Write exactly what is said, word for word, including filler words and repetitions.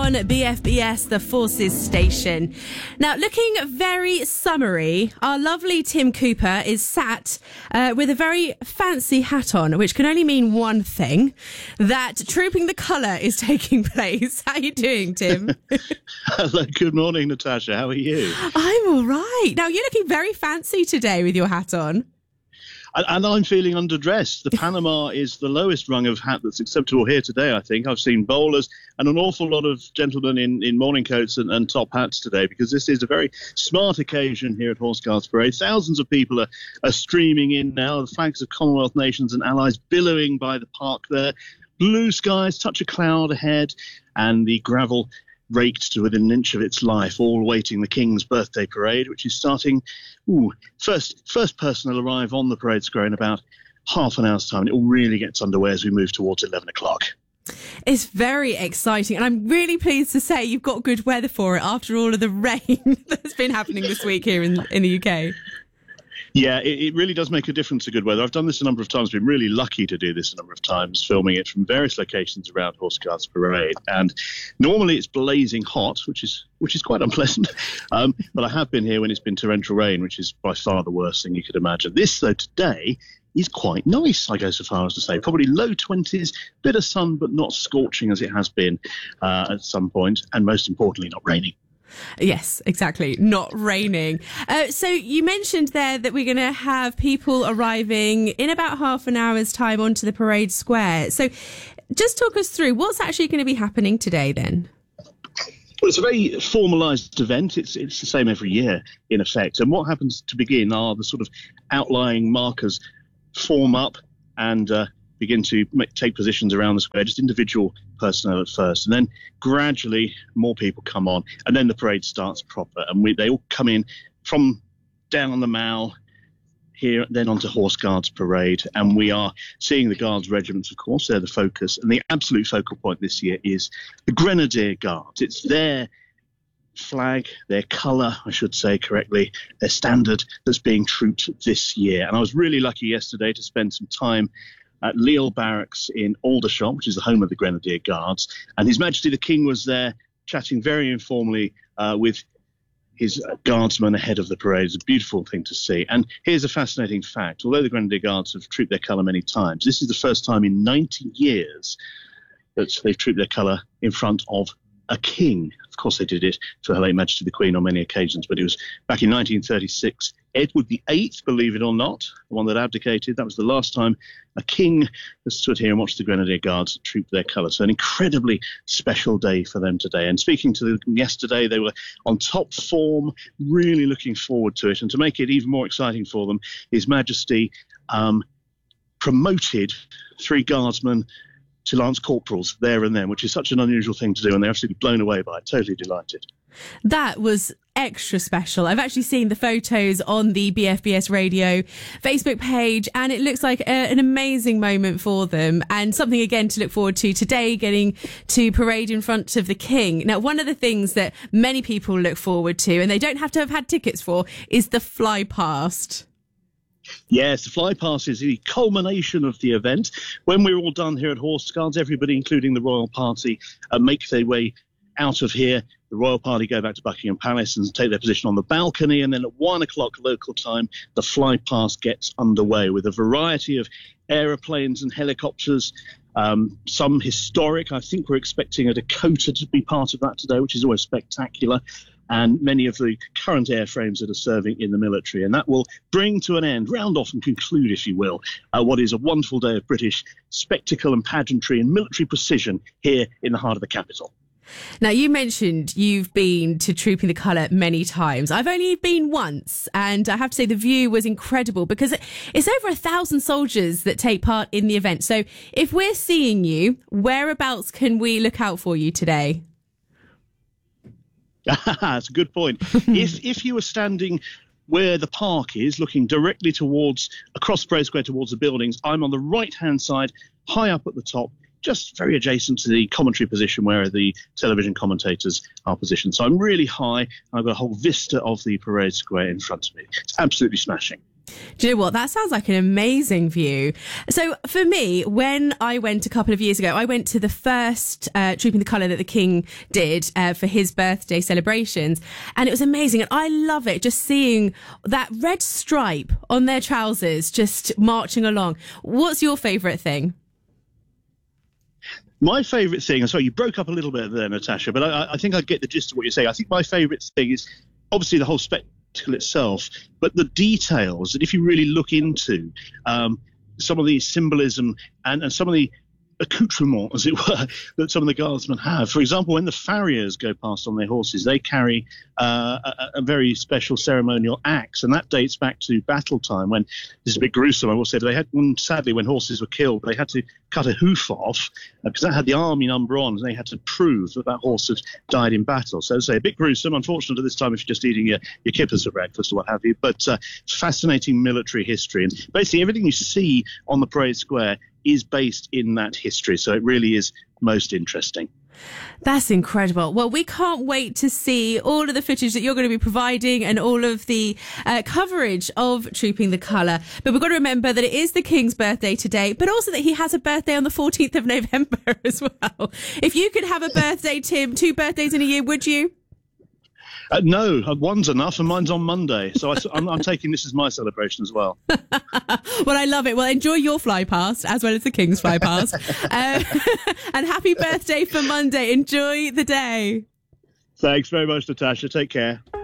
on B F B S, the Forces Station. Now, looking very summery, our lovely Tim Cooper is sat uh, with a very fancy hat on, which can only mean one thing, that Trooping the Colour is taking place. How are you doing, Tim? Hello, good morning, Natasha. How are you? I'm all right. Now, you're looking very fancy today with your hat on. And I'm feeling underdressed. The Panama is the lowest rung of hat that's acceptable here today, I think. I've seen bowlers and an awful lot of gentlemen in, in morning coats and, and top hats today, because this is a very smart occasion here at Horse Guards Parade. Thousands of people are, are streaming in now, the flags of Commonwealth nations and allies billowing by the park there. Blue skies, touch of cloud ahead, and the gravel raked to within an inch of its life, all awaiting the King's birthday parade, which is starting. Ooh, first first person will arrive on the parade square in about half an hour's time, and it all really gets underway as we move towards eleven o'clock. It's very exciting, and I'm really pleased to say you've got good weather for it after all of the rain that's been happening this week here in, in the U K. Yeah, it, it really does make a difference to good weather. I've done this a number of times, been really lucky to do this a number of times, filming it from various locations around Horse Guards Parade. And normally it's blazing hot, which is which is quite unpleasant. Um, but I have been here when it's been torrential rain, which is by far the worst thing you could imagine. This, though, today is quite nice, I go so far as to say. Probably low twenties, bit of sun, but not scorching as it has been uh, at some point. And most importantly, not raining. Yes, exactly. Not raining. Uh, so you mentioned there that we're going to have people arriving in about half an hour's time onto the parade square. So just talk us through what's actually going to be happening today then. Well, it's a very formalised event. It's it's the same every year, in effect. And what happens to begin are the sort of outlying markers form up and uh, begin to make, take positions around the square, just individual personnel at first, and then gradually more people come on, and then the parade starts proper, and we, they all come in from down the Mall here, then onto Horse Guards Parade, and we are seeing the Guards regiments, of course. They're the focus, and the absolute focal point this year is the Grenadier Guards. It's their flag, their colour, I should say correctly, their standard that's being trooped this year. And I was really lucky yesterday to spend some time at Leal Barracks in Aldershot, which is the home of the Grenadier Guards. And His Majesty the King was there chatting very informally uh, with his guardsmen ahead of the parade. It's a beautiful thing to see. And here's a fascinating fact. Although the Grenadier Guards have trooped their colour many times, this is the first time in ninety years that they've trooped their colour in front of a king. Of course, they did it for Her late Majesty the Queen on many occasions, but it was back in nineteen thirty-six. Edward the Eighth, believe it or not, the one that abdicated, that was the last time a king has stood here and watched the Grenadier Guards troop their colours. So an incredibly special day for them today. And speaking to them yesterday, they were on top form, really looking forward to it. And to make it even more exciting for them, His Majesty um, promoted three guardsmen to Lance Corporals there and then, which is such an unusual thing to do, and they're absolutely blown away by it, totally delighted. That was extra special. I've actually seen the photos on the B F B S Radio Facebook page, and it looks like a, an amazing moment for them, and something again to look forward to today, getting to parade in front of the King. Now, one of the things that many people look forward to, and they don't have to have had tickets for, is the fly past. Yes, the fly past is the culmination of the event. When we're all done here at Horse Guards, everybody, including the royal party, uh, make their way out of here. The royal party go back to Buckingham Palace and take their position on the balcony, and then at one o'clock local time, the fly past gets underway with a variety of aeroplanes and helicopters, um, some historic. I think we're expecting a Dakota to be part of that today, which is always spectacular, and many of the current airframes that are serving in the military. And that will bring to an end, round off and conclude, if you will, uh, what is a wonderful day of British spectacle and pageantry and military precision here in the heart of the capital. Now, you mentioned you've been to Trooping the Colour many times. I've only been once, and I have to say the view was incredible, because it's over a thousand soldiers that take part in the event. So if we're seeing you, whereabouts can we look out for you today? That's a good point. if if you were standing where the park is, looking directly towards, across Parade Square towards the buildings, I'm on the right-hand side, high up at the top, just very adjacent to the commentary position where the television commentators are positioned. So I'm really high. I've got a whole vista of the Parade Square in front of me. It's absolutely smashing. Do you know what? That sounds like an amazing view. So for me, when I went a couple of years ago, I went to the first uh, Trooping the Colour that the King did uh, for his birthday celebrations. And it was amazing. And I love it, just seeing that red stripe on their trousers, just marching along. What's your favourite thing? My favourite thing, sorry, you broke up a little bit there, Natasha, but I, I think I get the gist of what you're saying. I think my favourite thing is obviously the whole spectacle itself, but the details that if you really look into um, some of the symbolism and, and some of the accoutrement, as it were, that some of the guardsmen have. For example, when the farriers go past on their horses, they carry uh, a, a very special ceremonial axe, and that dates back to battle time when, this is a bit gruesome, I will say, they had, when, sadly, when horses were killed, they had to cut a hoof off uh, because that had the army number on, and they had to prove that that horse had died in battle. So, say, a bit gruesome, unfortunate at this time if you're just eating your, your kippers at breakfast or what have you, but uh, fascinating military history. And basically everything you see on the parade square is based in that history. So it really is most interesting. That's incredible. Well, we can't wait to see all of the footage that you're going to be providing and all of the uh, coverage of Trooping the Colour. But we've got to remember that it is the King's birthday today, but also that he has a birthday on the fourteenth of November as well. If you could have a birthday, Tim, two birthdays in a year, would you? Uh, no, one's enough, and mine's on Monday. So I, I'm, I'm taking this as my celebration as well. Well, I love it. Well, enjoy your fly past as well as the King's fly past. um, and happy birthday for Monday. Enjoy the day. Thanks very much, Natasha. Take care.